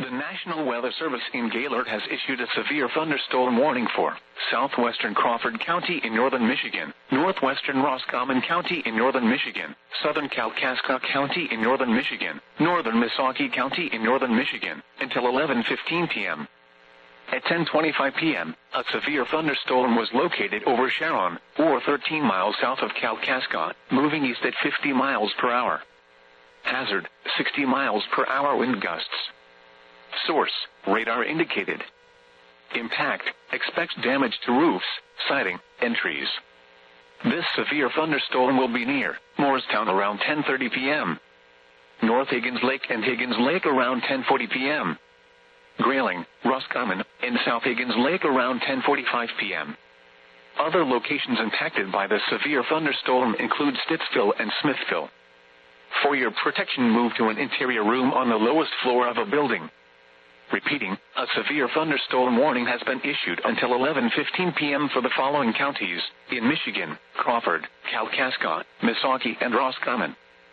The National Weather Service in Gaylord has issued a severe thunderstorm warning for southwestern Crawford County in northern Michigan, northwestern Roscommon County in northern Michigan, southern Kalkaska County in northern Michigan, northern Missaukee County in northern Michigan, until 11:15 p.m. At 10:25 p.m., a severe thunderstorm was located over Sharon, or 13 miles south of Kalkaska, moving east at 50 miles per hour. Hazard, 60 miles per hour wind gusts. Source, radar indicated. Impact, expects damage to roofs, siding, and trees. This severe thunderstorm will be near Moorestown around 10:30 p.m. North Higgins Lake and Higgins Lake around 10:40 p.m. Grayling, Roscommon, and South Higgins Lake around 10:45 p.m. Other locations impacted by the severe thunderstorm include Stittsville and Smithville. For your protection, move to an interior room on the lowest floor of a building. Repeating, a severe thunderstorm warning has been issued until 11:15 p.m. for the following counties in Michigan: Crawford, Kalkaska, Missaukee, and Roscommon.